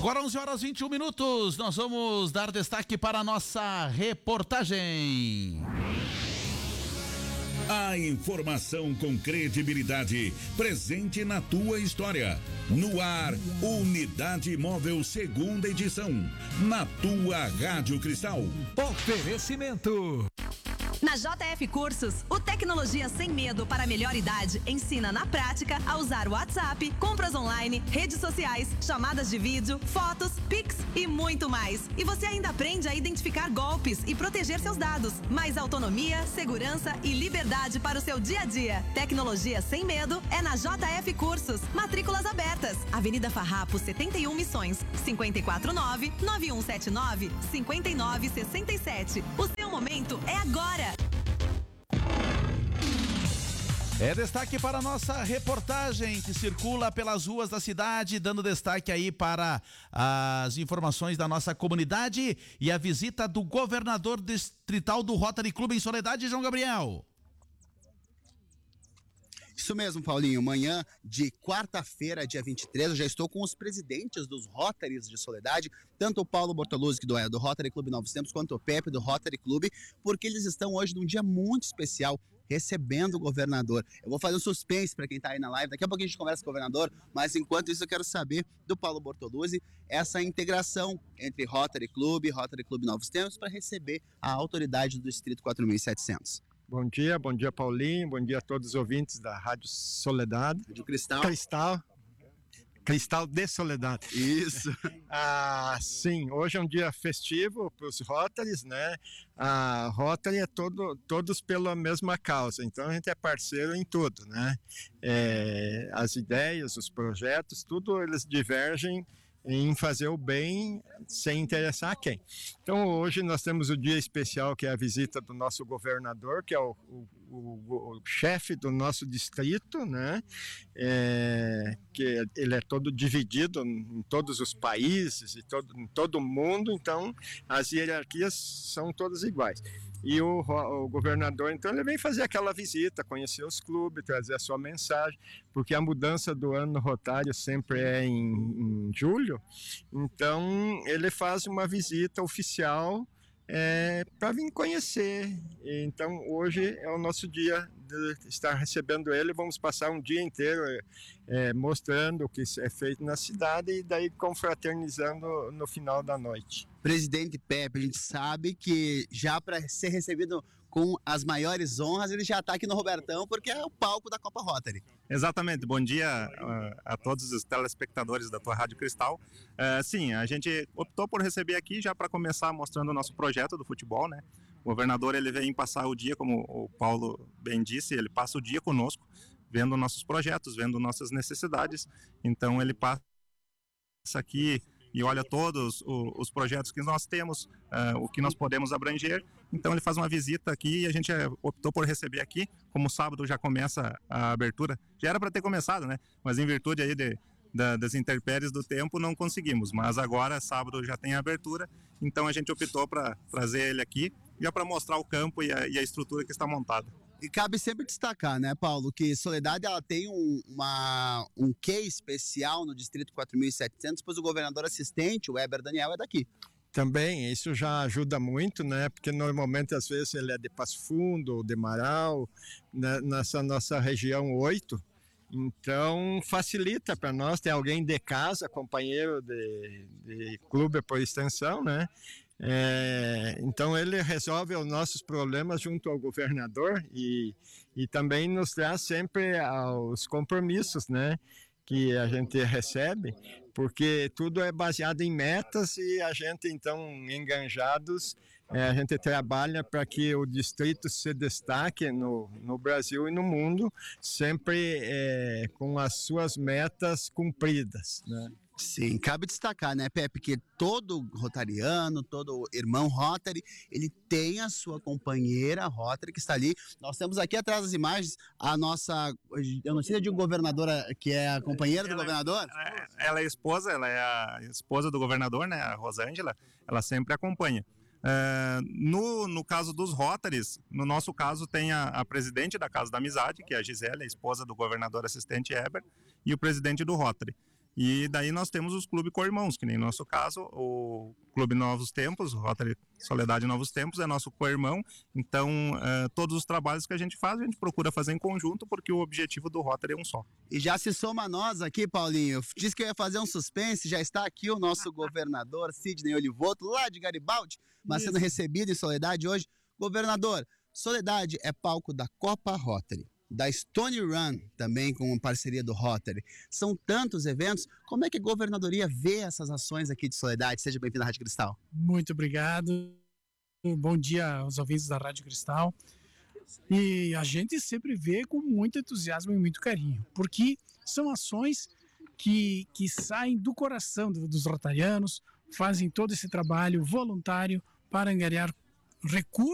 Agora 11 horas 21 minutos, nós vamos dar destaque para a nossa reportagem. A informação com credibilidade, presente na tua história. No ar, Unidade Móvel, segunda edição. Na tua Rádio Cristal. Oferecimento. Na JF Cursos, o Tecnologia Sem Medo para a Melhor Idade ensina na prática a usar o WhatsApp, compras online, redes sociais, chamadas de vídeo, fotos, Pix e muito mais. E você ainda aprende a identificar golpes e proteger seus dados. Mais autonomia, segurança e liberdade para o seu dia a dia. Tecnologia Sem Medo é na JF Cursos. Matrículas abertas. Avenida Farrapo 71 Missões, 549-9179-5967. O seu momento é agora. É destaque para a nossa reportagem que circula pelas ruas da cidade, dando destaque aí para as informações da nossa comunidade e a visita do governador distrital do Rotary Club em Soledade, João Gabriel. Isso mesmo, Paulinho. Manhã de quarta-feira, dia 23, eu já estou com os presidentes dos Rotarys de Soledade, tanto o Paulo Bortoluzzi, que do Rotary Clube Novos Tempos, quanto o Pepe, do Rotary Clube, porque eles estão hoje num dia muito especial, recebendo o governador. Eu vou fazer um suspense para quem está aí na live, daqui a pouquinho a gente conversa com o governador, mas enquanto isso eu quero saber do Paulo Bortoluzzi essa integração entre Rotary Clube e Rotary Clube Novos Tempos para receber a autoridade do Distrito 4700. Bom dia Paulinho, bom dia a todos os ouvintes da Rádio Soledade. Rádio Cristal. Cristal de Soledade. Isso. Sim, hoje é um dia festivo para os Rotarys, né? A Rotary é todos pela mesma causa, então a gente é parceiro em tudo, né? As ideias, os projetos, tudo eles divergem em fazer o bem sem interessar a quem. Então hoje nós temos o dia especial que é a visita do nosso governador, que é o chefe do nosso distrito, né? Que ele é todo dividido em todos os países, em todo o mundo, então as hierarquias são todas iguais. E o governador, então, ele vem fazer aquela visita, conhecer os clubes, trazer a sua mensagem, porque a mudança do ano rotário sempre é em julho, então ele faz uma visita oficial para vir conhecer. Então hoje é o nosso dia de estar recebendo ele, vamos passar um dia inteiro mostrando o que é feito na cidade e daí confraternizando no final da noite. Presidente Pepe, a gente sabe que já para ser recebido com as maiores honras, ele já está aqui no Robertão, porque é o palco da Copa Rotary. Exatamente, bom dia a todos os telespectadores da tua Rádio Cristal. Sim, a gente optou por receber aqui já para começar mostrando o nosso projeto do futebol, né? O governador, ele vem passar o dia, como o Paulo bem disse, ele passa o dia conosco, vendo nossos projetos, vendo nossas necessidades, então ele passa aqui e olha todos os projetos que nós temos, o que nós podemos abranger. Então ele faz uma visita aqui e a gente optou por receber aqui. Como sábado já começa a abertura, já era para ter começado, né? Mas em virtude aí das intempéries do tempo não conseguimos. Mas agora sábado já tem a abertura, então a gente optou para trazer ele aqui já para mostrar o campo e a estrutura que está montada. E cabe sempre destacar, né, Paulo, que Soledade ela tem um quê especial no Distrito 4700, pois o governador assistente, o Weber Daniel, é daqui. Também, isso já ajuda muito, né? Porque normalmente, às vezes, ele é de Passo Fundo ou de Marau, né, nessa nossa região 8. Então, facilita para nós, tem alguém de casa, companheiro de clube por extensão, né? Então ele resolve os nossos problemas junto ao governador e também nos traz sempre aos compromissos, né, que a gente recebe, porque tudo é baseado em metas e a gente então enganjados, a gente trabalha para que o distrito se destaque no Brasil e no mundo, sempre com as suas metas cumpridas, né? Sim, cabe destacar, né, Pepe, que todo rotariano, todo irmão Rotary, ele tem a sua companheira Rotary que está ali. Nós temos aqui atrás das imagens a nossa, eu não sei de um governador que é a companheira do governador. Ela é a esposa do governador, né, a Rosângela, ela sempre acompanha. No caso dos Rotarys, no nosso caso tem a presidente da Casa da Amizade, que é a Gisele, a esposa do governador assistente Heber, e o presidente do Rotary. E daí nós temos os clubes co-irmãos, que nem no nosso caso, o Clube Novos Tempos, o Rotary Soledade Novos Tempos é nosso co-irmão. Então, todos os trabalhos que a gente faz, a gente procura fazer em conjunto, porque o objetivo do Rotary é um só. E já se soma a nós aqui, Paulinho. Disse que eu ia fazer um suspense, já está aqui o nosso governador Sidney Olivoto, lá de Garibaldi, mas sendo recebido em Soledade hoje. Governador, Soledade é palco da Copa Rotary, da Stone Run, também com parceria do Rotary. São tantos eventos. Como é que a governadoria vê essas ações aqui de Soledade? Seja bem-vindo à Rádio Cristal. Muito obrigado. Bom dia aos ouvintes da Rádio Cristal. E a gente sempre vê com muito entusiasmo e muito carinho, porque são ações que saem do coração dos rotarianos, fazem todo esse trabalho voluntário para angariar recursos